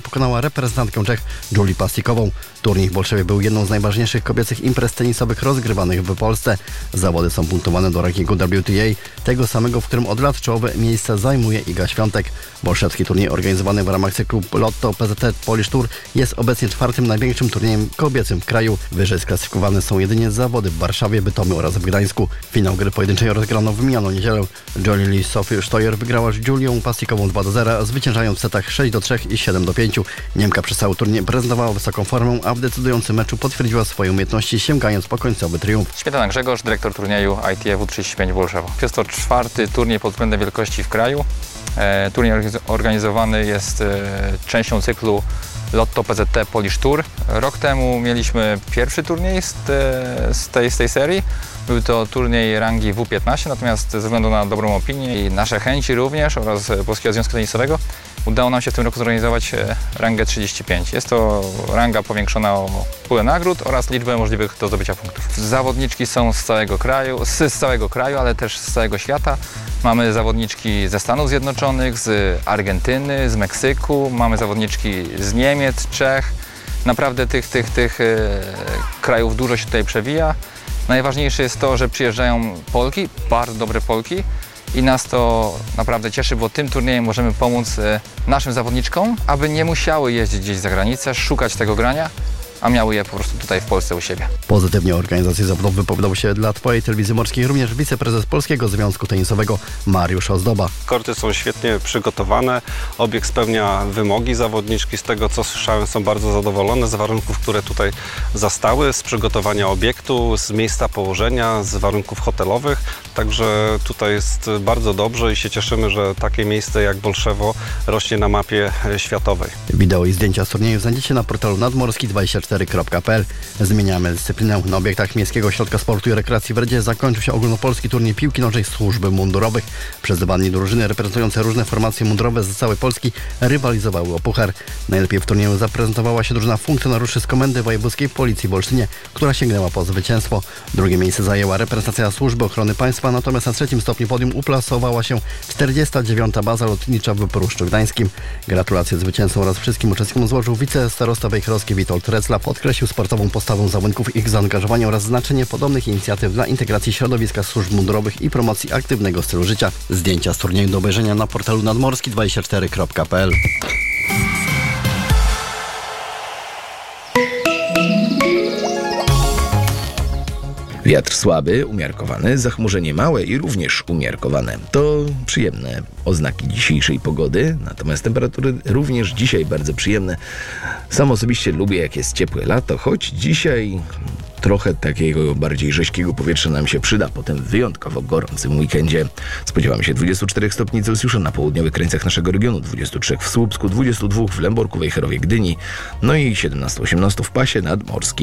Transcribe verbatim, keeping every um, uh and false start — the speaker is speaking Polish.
pokonała reprezentantkę Czech Julię Pastikową. Turniej w Bolszewie był jedną z najważniejszych kobiecych imprez tenisowych rozgrywanych w Polsce. Zawody są punktowane do rankingu W T A, tego samego, w którym od lat czołowe miejsce zajmuje Iga Świątek. Bolszewski turniej organizowany w ramach cyklu Lotto P Z T Polish Tour jest obecnie czwartym największym turniejem kobiecym w kraju. Wyżej sklasyfikowane są jedynie zawody w Warszawie, Bytomiu oraz w Gdańsku. Finał gry pojedynczej rozgrano w minioną niedzielę. Jolie Lee Sophie Steuer wygrała z Julią Pastikową dwa do zera, zwyciężając w setach sześć do trzech i siedem do pięciu. Niemka przez cały turniej prezentowała wysoką formę, a w decydującym meczu potwierdziła swoje umiejętności, sięgając po końcowy triumf. Śmietana Grzegorz, dyrektor turnieju I T F trzydzieści pięć Bolszewo. Jest to czwarty turniej pod względem wielkości w kraju. E, turniej organizowany jest e, częścią cyklu Lotto P Z T Polish Tour. Rok temu mieliśmy pierwszy turniej z, te, z, tej, z tej serii. Był to turniej rangi W piętnaście, natomiast ze względu na dobrą opinię i nasze chęci również oraz Polskiego Związku Tenisowego udało nam się w tym roku zorganizować rangę trzydzieści pięć. Jest to ranga powiększona o pulę nagród oraz liczbę możliwych do zdobycia punktów. Zawodniczki są z całego kraju, z, z całego kraju, ale też z całego świata. Mamy zawodniczki ze Stanów Zjednoczonych, z Argentyny, z Meksyku, mamy zawodniczki z Niemiec, Czech. Naprawdę tych, tych, tych e, krajów dużo się tutaj przewija. Najważniejsze jest to, że przyjeżdżają Polki, bardzo dobre Polki i nas to naprawdę cieszy, bo tym turniejem możemy pomóc e, naszym zawodniczkom, aby nie musiały jeździć gdzieś za granicę, szukać tego grania, a miały je po prostu tutaj w Polsce u siebie. Pozytywnie o organizacji zawodów wypowiadał się dla Twojej Telewizji Morskiej również wiceprezes Polskiego Związku Tenisowego Mariusz Ozdoba. Korty są świetnie przygotowane, obiekt spełnia wymogi, zawodniczki z tego co słyszałem są bardzo zadowolone z warunków, które tutaj zastały, z przygotowania obiektu, z miejsca położenia, z warunków hotelowych, także tutaj jest bardzo dobrze i się cieszymy, że takie miejsce jak Bolszewo rośnie na mapie światowej. Wideo i zdjęcia z turnieju znajdziecie na portalu nadmorski dwadzieścia cztery kropka p l. Zmieniamy dyscyplinę. Na obiektach Miejskiego Ośrodka Sportu i Rekreacji w Redzie zakończył się ogólnopolski turniej piłki nożnej służby mundurowych. Przez dwa dni drużyny reprezentujące różne formacje mundurowe z całej Polski rywalizowały o puchar. Najlepiej w turnieju zaprezentowała się drużyna funkcjonariuszy z Komendy Wojewódzkiej Policji w Olsztynie, która sięgnęła po zwycięstwo. Drugie miejsce zajęła reprezentacja Służby Ochrony Państwa, natomiast na trzecim stopniu podium uplasowała się czterdziesta dziewiąta Baza Lotnicza w Pruszczu Gdańskim. Gratulacje zwycięzcom oraz wszystkim uczestnikom złożył wicestarosta wejherowski Witold Recla. Podkreślił sportową postawą zawodników, ich zaangażowanie oraz znaczenie podobnych inicjatyw dla integracji środowiska służb mundurowych i promocji aktywnego stylu życia. Zdjęcia z turnieju do obejrzenia na portalu nadmorski dwadzieścia cztery kropka p l. Wiatr słaby, umiarkowany, zachmurzenie małe i również umiarkowane. To przyjemne oznaki dzisiejszej pogody, natomiast temperatury również dzisiaj bardzo przyjemne. Sam osobiście lubię, jak jest ciepłe lato, choć dzisiaj trochę takiego bardziej rześkiego powietrza nam się przyda po tym wyjątkowo gorącym weekendzie. Spodziewamy się dwudziestu czterech stopni Celsjusza na południowych krańcach naszego regionu, dwudziestu trzech w Słupsku, dwudziestu dwóch w Lęborku, Wejherowie, Gdyni, no i siedemnaście osiemnaście w pasie nadmorskim.